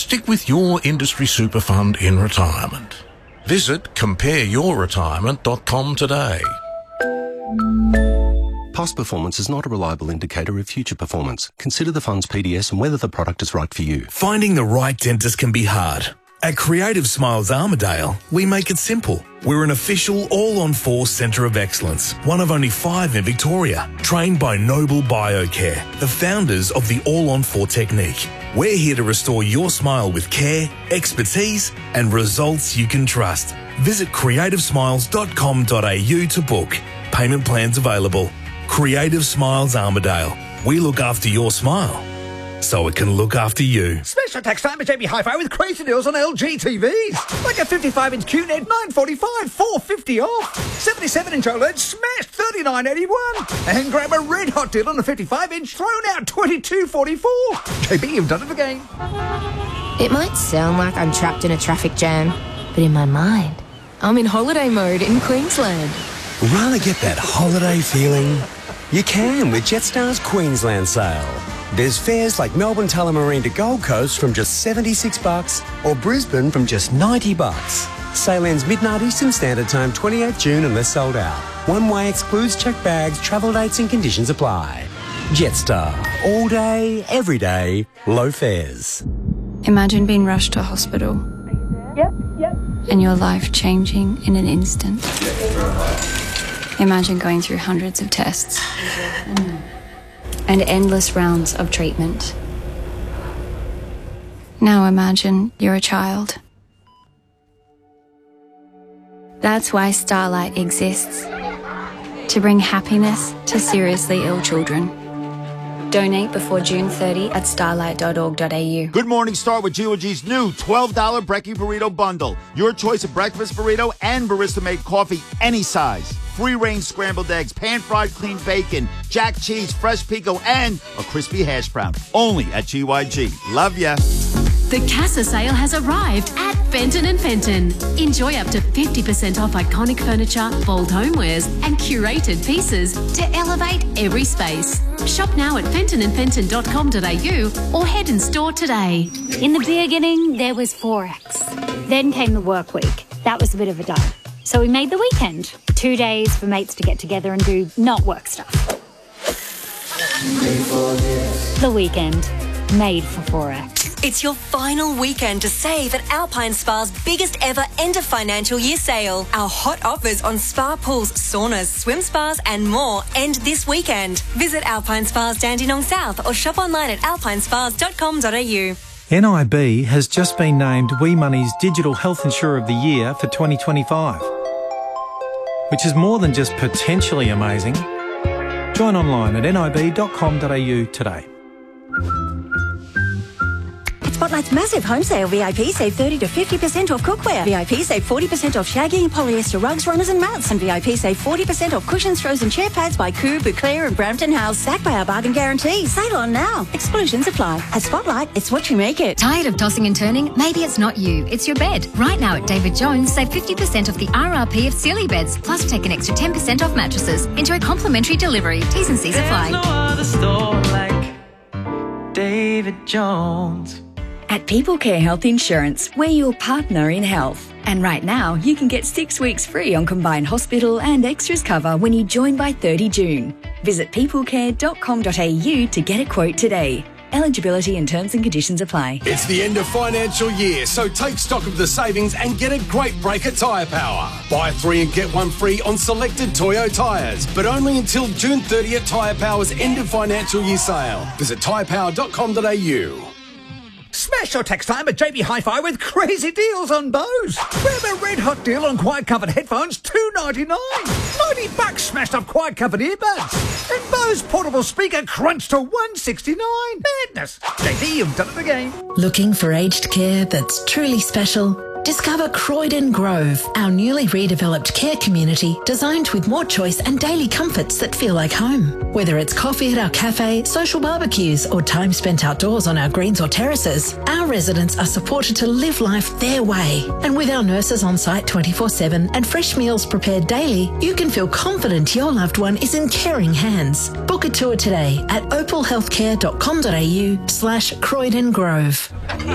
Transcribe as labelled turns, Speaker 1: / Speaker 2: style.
Speaker 1: Stick with your industry super fund in retirement. Visit compareyourretirement.com today.
Speaker 2: Past performance is not a reliable indicator of future performance. Consider the fund's PDS and whether the product is right for you.
Speaker 3: Finding the right dentist can be hard. At Creative Smiles Armidale, we make it simple. We're an official all-on-4 centre of excellence, one of only 5 in Victoria, trained by Noble Biocare, the founders of the all-on-4 technique. We're here to restore your smile with care, expertise and results you can trust. Visit creativesmiles.com.au to book. Payment plans available. Creative Smiles Armidale. We look after your smile so it can look after you.
Speaker 4: Special tax time at JB Hi-Fi with crazy deals on LG TVs. Like a 55-inch QNED, $945, $450 off. 77-inch OLED, smashed $39.81. And grab a red hot deal on a 55-inch, thrown out $22.44. JB, you've done it again.
Speaker 5: It might sound like I'm trapped in a traffic jam, but in my mind, I'm in holiday mode in Queensland.
Speaker 6: Rather get that holiday feeling? You can with Jetstar's Queensland sale. There's fares like Melbourne Tullamarine to Gold Coast from just $76 or Brisbane from just $90. Sale ends midnight Eastern Standard Time, 28th June unless sold out. One way excludes checked bags, travel dates and conditions apply. Jetstar. All day, every day, low fares.
Speaker 7: Imagine being rushed to hospital.
Speaker 8: Yep.
Speaker 7: And your life changing in an instant. Imagine going through hundreds of tests and endless rounds of treatment. Now imagine you're a child. That's why Starlight exists, to bring happiness to seriously ill children. Donate before June 30 at starlight.org.au.
Speaker 9: Good Morning Star with G.O.G's new $12 Brekkie Burrito Bundle. Your choice of breakfast burrito and barista-made coffee, any size. Free-range scrambled eggs, pan-fried clean bacon, jack cheese, fresh pico, and a crispy hash brown. Only at GYG. Love ya.
Speaker 10: The Casa sale has arrived at Fenton & Fenton. Enjoy up to 50% off iconic furniture, bold homewares and curated pieces to elevate every space. Shop now at fentonandfenton.com.au or head in store today.
Speaker 8: In the beginning, there was Forex. Then came the work week. That was a bit of a dud. So we made the weekend. 2 days for mates to get together and do not work stuff. The weekend. Made for Forex.
Speaker 11: It's your final weekend to save at Alpine Spa's biggest ever end of financial year sale. Our hot offers on spa pools, saunas, swim spas and more end this weekend. Visit Alpine Spas Dandenong South or shop online at alpinespas.com.au.
Speaker 12: NIB has just been named WeMoney's Digital Health Insurer of the Year for 2025, which is more than just potentially amazing. Join online at nib.com.au today.
Speaker 13: Spotlight's massive home sale. VIP save 30 to 50% off cookware. VIP save 40% off shaggy and polyester rugs, runners and mats. And VIP save 40% off cushions, throws and chair pads by Coo, Bouclair and Brampton House. Backed by our bargain guarantee. Sale on now. Exclusions apply. At Spotlight, it's what you make it.
Speaker 14: Tired of tossing and turning? Maybe it's not you, it's your bed. Right now at David Jones, save 50% off the RRP of Sealy beds. Plus take an extra 10% off mattresses. Enjoy complimentary delivery. T's and C's apply.
Speaker 15: There's no other store like David Jones.
Speaker 16: At People Care Health Insurance, we're your partner in health. And right now, you can get 6 weeks free on combined hospital and extras cover when you join by 30 June. Visit peoplecare.com.au to get a quote today. Eligibility and terms and conditions apply.
Speaker 17: It's the end of financial year, so take stock of the savings and get a great break at Tyre Power. Buy 3 and get 1 free on selected Toyo tyres, but only until June 30 at Tyre Power's end of financial year sale. Visit tyrepower.com.au.
Speaker 4: Special tax time at JB Hi-Fi with crazy deals on Bose. Grab a red hot deal on quiet comfort headphones, $2.99. $90 smashed up quiet comfort earbuds. And Bose portable speaker crunched to $169. Madness. JB, you've done it again.
Speaker 18: Looking for aged care that's truly special? Discover Croydon Grove, our newly redeveloped care community designed with more choice and daily comforts that feel like home. Whether it's coffee at our cafe, social barbecues, or time spent outdoors on our greens or terraces, our residents are supported to live life their way. And with our nurses on site 24/7 and fresh meals prepared daily, you can feel confident your loved one is in caring hands. Book a tour today at opalhealthcare.com.au/Croydon Grove.